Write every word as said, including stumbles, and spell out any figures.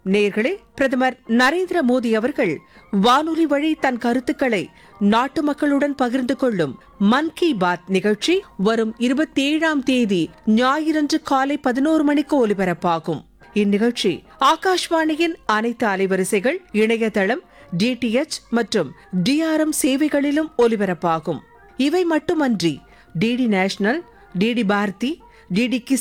நேயர்களே, பிரதமர் நரேந்திர மோடி அவர்கள் வானொலி வழி தன் கருத்துக்களை நாட்டு மக்களுடன் பகிர்ந்து கொள்ளும் மன் கி பாத் நிகழ்ச்சி வரும் இருபத்தி ஏழாம் தேதி ஞாயிறன்று காலை பதினோரு மணிக்கு ஒலிபரப்பாகும். இந்நிகழ்ச்சி ஆகாஷ்வாணியின் அனைத்து அலைவரிசைகள், இணையதளம், டிடிஎச் மற்றும் டிஆர்எம் சேவைகளிலும் ஒலிபரப்பாகும். இவை மட்டுமன்றி DD national, DD Bharathi, DD kiss